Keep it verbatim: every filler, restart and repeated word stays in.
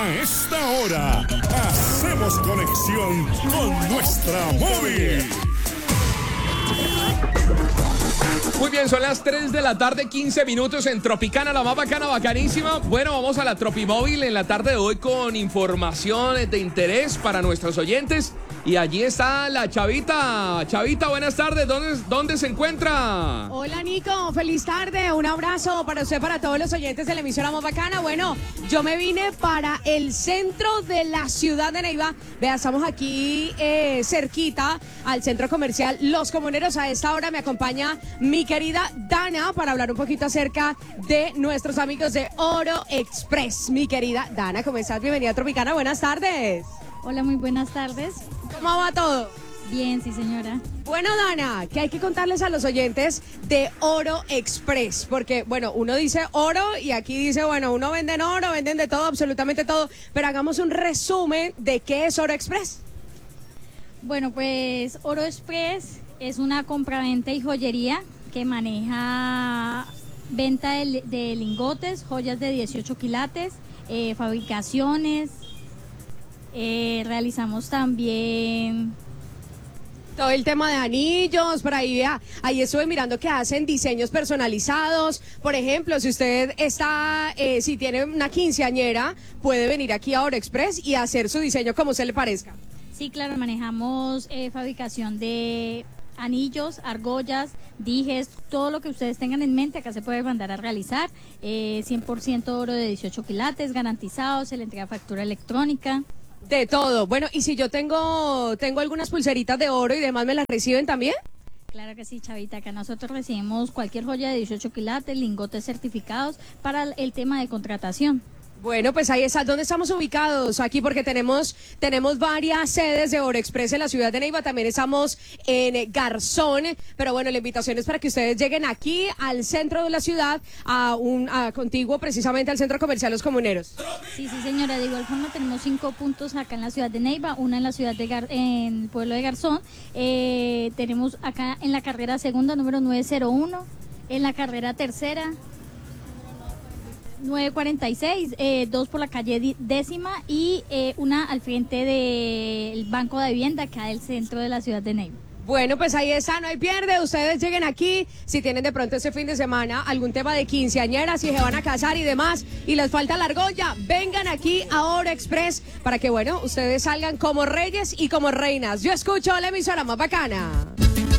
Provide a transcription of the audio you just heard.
A esta hora, hacemos conexión con nuestra móvil. Muy bien, son las tres de la tarde, quince minutos en Tropicana, la más bacana, bacanísima. Bueno, vamos a la Tropimóvil en la tarde de hoy con información de interés para nuestros oyentes. Y allí está la Chavita. Chavita, buenas tardes. ¿Dónde, dónde se encuentra? Hola, Nico. Feliz tarde. Un abrazo para usted, para todos los oyentes de la emisora más bacana. Bueno, yo me vine para el centro de la ciudad de Neiva. Vea, estamos aquí eh, cerquita al centro comercial Los Comuneros. A esta hora me acompaña mi querida Dana para hablar un poquito acerca de nuestros amigos de Oro Express. Mi querida Dana, ¿cómo estás? Bienvenida a Tropicana. Buenas tardes. Hola, muy buenas tardes. ¿Cómo va todo? Bien, sí, señora. Bueno, Dana, que hay que contarles a los oyentes de Oro Express, porque, bueno, uno dice oro y aquí dice, bueno, uno venden oro, venden de todo, absolutamente todo, pero hagamos un resumen de qué es Oro Express. Bueno, pues Oro Express es una compraventa y joyería que maneja venta de, de lingotes, joyas de dieciocho quilates, eh, fabricaciones. Eh, realizamos también todo el tema de anillos, por ahí, vea, ahí estuve mirando que hacen diseños personalizados. Por ejemplo, si usted está, eh, si tiene una quinceañera, puede venir aquí a Oro Express y hacer su diseño como se le parezca. Sí, claro, manejamos eh, fabricación de anillos, argollas, dijes, todo lo que ustedes tengan en mente, acá se puede mandar a realizar. eh, cien por ciento oro de dieciocho quilates, garantizado, se le entrega factura electrónica. De todo. Bueno, y si yo tengo tengo algunas pulseritas de oro y demás, ¿me las reciben también? Claro que sí, Chavita, acá nosotros recibimos cualquier joya de dieciocho quilates, lingotes certificados para el tema de contratación. Bueno, pues ahí está. ¿Dónde estamos ubicados? Aquí porque tenemos tenemos varias sedes de Oro Express en la ciudad de Neiva. También estamos en Garzón. Pero bueno, la invitación es para que ustedes lleguen aquí al centro de la ciudad, a un a contiguo precisamente al centro comercial Los Comuneros. Sí, sí, señora. De igual forma tenemos cinco puntos acá en la ciudad de Neiva, una en la ciudad de Gar en el pueblo de Garzón. Eh, tenemos acá en la carrera segunda, número nueve cero uno, en la carrera tercera, nueve cuarenta y seis, eh, dos por la calle décima y eh, una al frente del Banco de Vivienda acá del centro de la ciudad de Neiva. Bueno, pues ahí está, no hay pierde. Ustedes lleguen aquí, si tienen de pronto este fin de semana algún tema de quinceañeras, si se van a casar y demás, y les falta la argolla, vengan aquí a Oro Express para que, bueno, ustedes salgan como reyes y como reinas. Yo escucho la emisora más bacana.